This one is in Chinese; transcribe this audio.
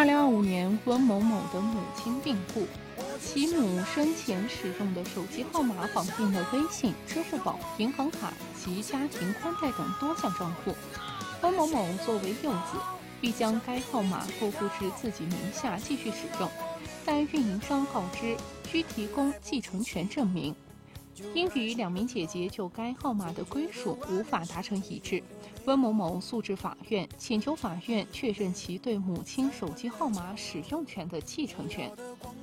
2025年，温某某的母亲病故，其母生前使用的手机号码绑定了微信、支付宝、银行卡及家庭宽带等多项账户。温某某作为幼子，欲将该号码过户至自己名下继续使用，但运营商告知需提供继承权证明。因与两名姐姐就该号码的归属无法达成一致，温某某诉至法院，请求法院确认其对母亲手机号码使用权的继承权。